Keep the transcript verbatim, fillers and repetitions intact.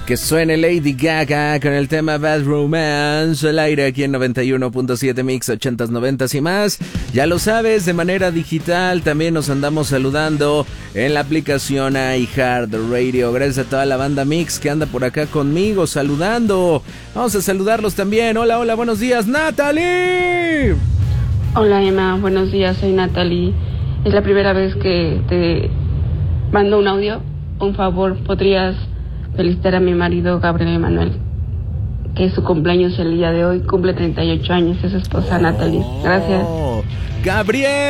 Que suene Lady Gaga con el tema Bad Romance al aire aquí en noventa y uno punto siete Mix, ochentas, noventas y más. Ya lo sabes, de manera digital también nos andamos saludando en la aplicación iHeartRadio. Gracias a toda la banda Mix que anda por acá conmigo saludando. Vamos a saludarlos también. Hola, hola, buenos días, Natalie. Hola Emma, buenos días, soy Natalie. Es la primera vez que te mando un audio. Un favor, ¿podrías felicitar a mi marido Gabriel Emanuel, que es su cumpleaños el día de hoy? Cumple treinta y ocho años, es su esposa Natalie. Gracias. Gabriel.